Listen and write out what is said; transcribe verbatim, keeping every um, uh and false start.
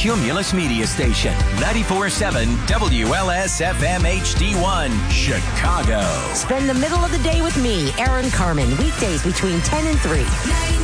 Cumulus Media Station, ninety-four point seven W L S F M H D one, Chicago. Spend the middle of the day with me, Aaron Carmen, weekdays between ten and three.